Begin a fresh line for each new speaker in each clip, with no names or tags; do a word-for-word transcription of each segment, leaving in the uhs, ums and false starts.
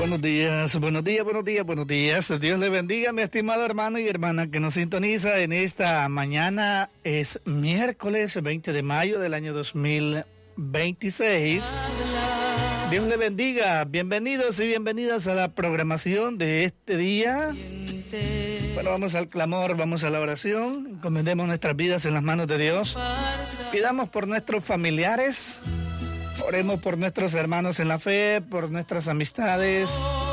Buenos días, buenos días, buenos días, buenos días. Dios le bendiga, mi estimado hermano y hermana que nos sintoniza en esta mañana. Es miércoles veinte de mayo del año dos mil veintiséis. Dios le bendiga. Bienvenidos y bienvenidas a la programación de este día. Bueno, vamos al clamor, vamos a la oración. Encomendemos nuestras vidas en las manos de Dios. Pidamos por nuestros familiares. Oremos por nuestros hermanos en la fe, por nuestras amistades,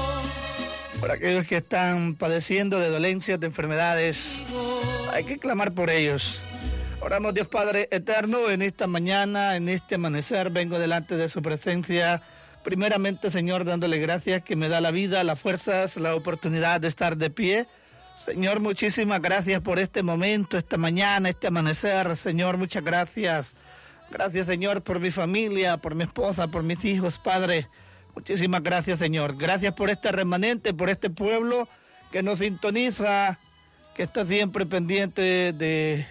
por aquellos que están padeciendo de dolencias, de enfermedades. Hay que clamar por ellos. Oramos, Dios Padre eterno, en esta mañana, en este amanecer, vengo delante de su presencia. Primeramente, Señor, dándole gracias que me da la vida, las fuerzas, la oportunidad de estar de pie. Señor, muchísimas gracias por este momento, esta mañana, este amanecer. Señor, muchas gracias. Gracias, Señor, por mi familia, por mi esposa, por mis hijos, Padre. Muchísimas gracias, Señor. Gracias por este remanente, por este pueblo que nos sintoniza, que está siempre pendiente de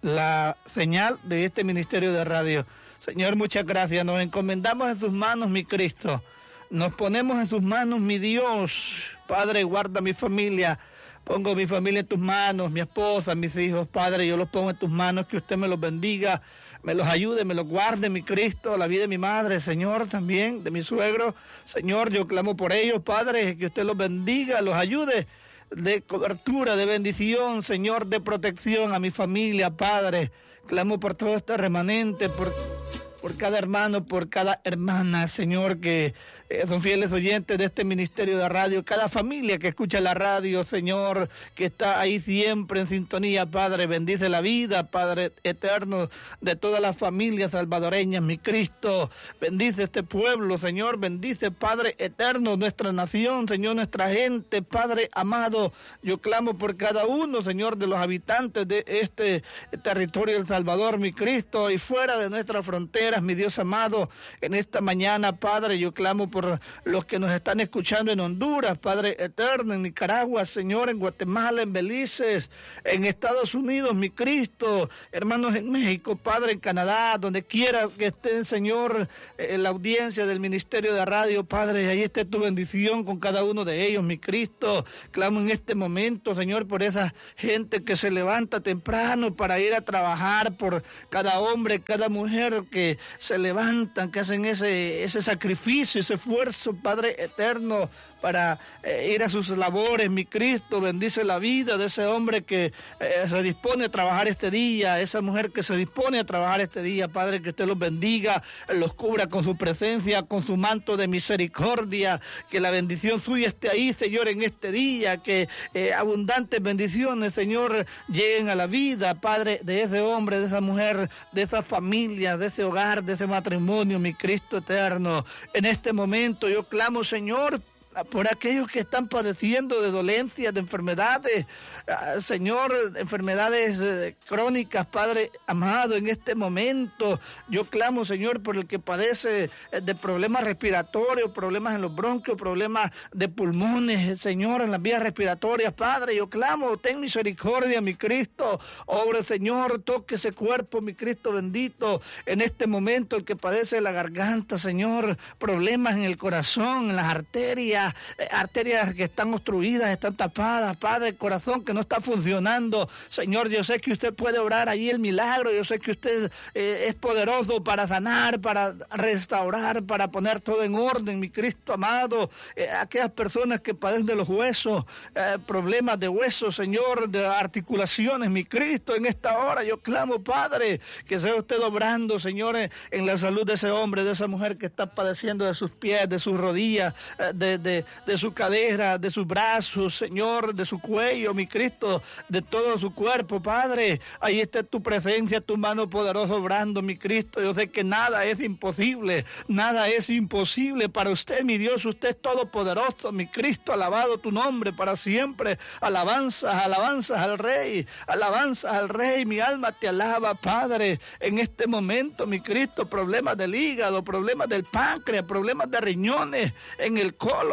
la señal de este ministerio de radio. Señor, muchas gracias. Nos encomendamos en sus manos, mi Cristo. Nos ponemos en sus manos, mi Dios. Padre, guarda mi familia. Pongo mi familia en tus manos, mi esposa, mis hijos, Padre, yo los pongo en tus manos, que usted me los bendiga, me los ayude, me los guarde, mi Cristo, la vida de mi madre, Señor, también, de mi suegro. Señor, yo clamo por ellos, Padre, que usted los bendiga, los ayude, de cobertura, de bendición, Señor, de protección a mi familia, Padre. Clamo por todo este remanente, por... por cada hermano, por cada hermana, Señor, que eh, son fieles oyentes de este ministerio de radio, cada familia que escucha la radio, Señor, que está ahí siempre en sintonía, Padre, bendice la vida, Padre eterno, de todas las familias salvadoreñas, mi Cristo, bendice este pueblo, Señor, bendice, Padre eterno, nuestra nación, Señor, nuestra gente, Padre amado, yo clamo por cada uno, Señor, de los habitantes de este territorio del Salvador, mi Cristo, y fuera de nuestra frontera, mi Dios amado, en esta mañana, Padre, yo clamo por los que nos están escuchando en Honduras, Padre eterno, en Nicaragua, Señor, en Guatemala, en Belice, en Estados Unidos, mi Cristo, hermanos en México, Padre, en Canadá, donde quiera que estén, Señor, en la audiencia del ministerio de radio, Padre, ahí esté tu bendición con cada uno de ellos, mi Cristo. Clamo en este momento, Señor, por esa gente que se levanta temprano para ir a trabajar, por cada hombre, cada mujer que se levantan, que hacen ese, ese sacrificio, ese esfuerzo, Padre eterno, para eh, ir a sus labores, mi Cristo, bendice la vida de ese hombre que eh, se dispone a trabajar este día, esa mujer que se dispone a trabajar este día, Padre, que usted los bendiga, los cubra con su presencia, con su manto de misericordia, que la bendición suya esté ahí, Señor, en este día, que eh, abundantes bendiciones, Señor, lleguen a la vida, Padre, de ese hombre, de esa mujer, de esa familia, de ese hogar, de ese matrimonio, mi Cristo eterno. En este momento yo clamo, Señor, por aquellos que están padeciendo de dolencias, de enfermedades, uh, Señor, enfermedades uh, crónicas, Padre amado, en este momento yo clamo, Señor, por el que padece uh, de problemas respiratorios, problemas en los bronquios, problemas de pulmones, Señor, en las vías respiratorias, Padre, yo clamo, ten misericordia, mi Cristo, obre, Señor, toque ese cuerpo, mi Cristo bendito, en este momento el que padece de la garganta, Señor, problemas en el corazón, en las arterias, arterias que están obstruidas, están tapadas, Padre, el corazón que no está funcionando, Señor, yo sé que usted puede obrar allí el milagro, yo sé que usted eh, es poderoso para sanar, para restaurar, para poner todo en orden, mi Cristo amado, eh, aquellas personas que padecen de los huesos, eh, problemas de huesos, Señor, de articulaciones, mi Cristo, en esta hora yo clamo, Padre, que sea usted obrando, Señor, en la salud de ese hombre, de esa mujer que está padeciendo de sus pies, de sus rodillas, de, de De, de su cadera, de sus brazos, Señor, de su cuello, mi Cristo, de todo su cuerpo, Padre. Ahí está tu presencia, tu mano poderosa obrando, mi Cristo. Yo sé que nada es imposible, nada es imposible para usted, mi Dios. Usted es todopoderoso, mi Cristo. Alabado tu nombre para siempre. Alabanzas, alabanzas al Rey, alabanzas al Rey. Mi alma te alaba, Padre. En este momento, mi Cristo, problemas del hígado, problemas del páncreas, problemas de riñones, en el colon,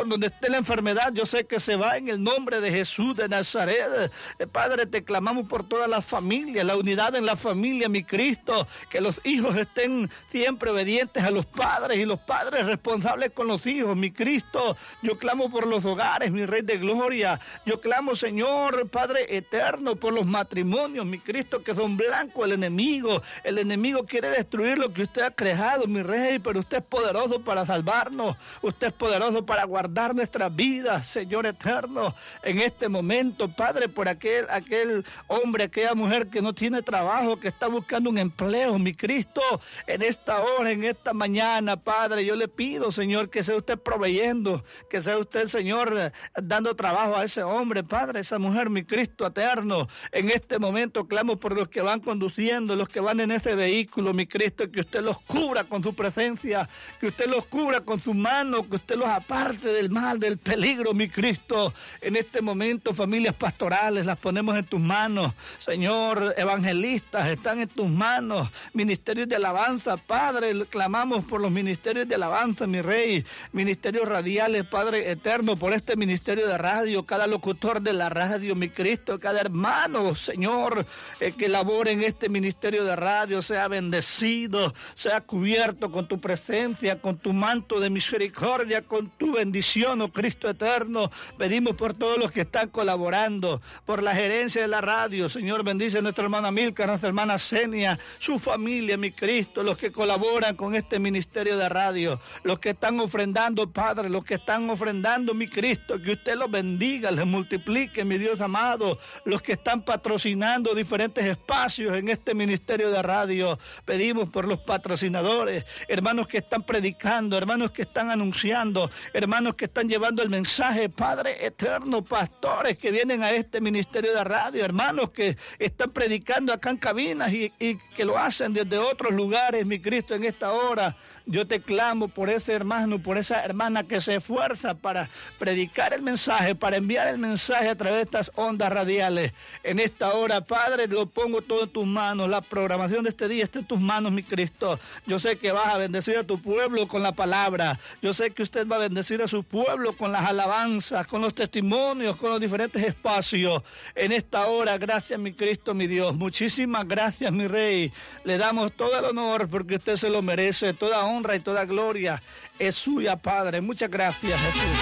donde esté la enfermedad, yo sé que se va en el nombre de Jesús de Nazaret. Eh, Padre, te clamamos por toda la familia, la unidad en la familia, mi Cristo, que los hijos estén siempre obedientes a los padres y los padres responsables con los hijos, mi Cristo. Yo clamo por los hogares, mi Rey de Gloria. Yo clamo, Señor, Padre eterno, por los matrimonios, mi Cristo, que son blancos el enemigo. El enemigo quiere destruir lo que usted ha creado, mi Rey, pero usted es poderoso para salvarnos. Usted es poderoso para guardar nuestras vidas, Señor eterno. En este momento, Padre, por aquel, aquel hombre, aquella mujer que no tiene trabajo, que está buscando un empleo, mi Cristo, en esta hora, en esta mañana, Padre, yo le pido, Señor, que sea usted proveyendo, que sea usted, Señor, dando trabajo a ese hombre, Padre, esa mujer, mi Cristo eterno. En este momento clamo por los que van conduciendo, los que van en ese vehículo, mi Cristo, que usted los cubra con su presencia, que usted los cubra con su mano, que usted los aparte del mal, del peligro, mi Cristo. En este momento, familias pastorales, las ponemos en tus manos, Señor, evangelistas, están en tus manos, ministerios de alabanza, Padre, clamamos por los ministerios de alabanza, mi Rey, ministerios radiales, Padre eterno, por este ministerio de radio, cada locutor de la radio, mi Cristo, cada hermano, Señor, eh, que labore en este ministerio de radio, sea bendecido, sea cubierto con tu presencia, con tu manto de misericordia, con tu bendición, oh Cristo eterno. Pedimos por todos los que están colaborando, por la gerencia de la radio, Señor, bendice a nuestra hermana Milka, a nuestra hermana Senia, su familia, mi Cristo, los que colaboran con este ministerio de radio, los que están ofrendando, Padre, los que están ofrendando, mi Cristo, que usted los bendiga, les multiplique, mi Dios amado, los que están patrocinando diferentes espacios en este ministerio de radio, pedimos por los patrocinadores, hermanos que están predicando, hermanos que están anunciando, hermanos que están llevando el mensaje, Padre eterno, pastores que vienen a este ministerio de radio, hermanos que están predicando acá en cabinas y, y que lo hacen desde otros lugares, mi Cristo, en esta hora. Yo te clamo por ese hermano, por esa hermana que se esfuerza para predicar el mensaje, para enviar el mensaje a través de estas ondas radiales. En esta hora, Padre, lo pongo todo en tus manos. La programación de este día está en tus manos, mi Cristo. Yo sé que vas a bendecir a tu pueblo con la palabra. Yo sé que usted va a bendecir a su pueblo con las alabanzas, con los testimonios, con los diferentes espacios. En esta hora, gracias, mi Cristo, mi Dios. Muchísimas gracias, mi Rey. Le damos todo el honor porque usted se lo merece. Toda honra y toda gloria es suya, Padre. Muchas gracias, Jesús.